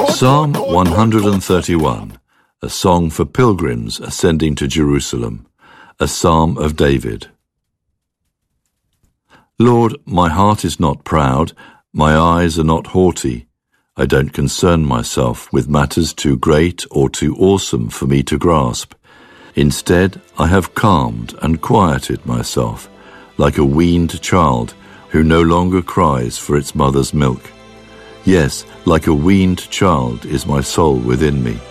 Psalm 131, a song for pilgrims ascending to Jerusalem, a psalm of David. Lord, my heart is not proud, my eyes are not haughty. I don't concern myself with matters too great or too awesome for me to grasp. Instead, I have calmed and quieted myself, like a weaned child who no longer cries for its mother's milk. Yes, like a weaned child is my soul within me.